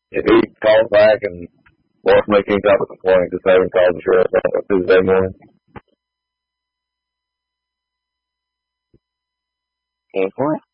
If he calls back and wants to make any type of complaint, just have him call the sheriff on Tuesday morning. 10-4.